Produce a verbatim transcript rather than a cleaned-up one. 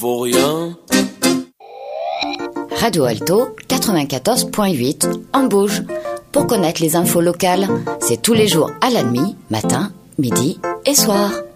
Vaut rien. Radio Alto quatre-vingt-quatorze virgule huit en Bauge. Pour connaître les infos locales, c'est tous les jours à la nuit, matin, midi et soir.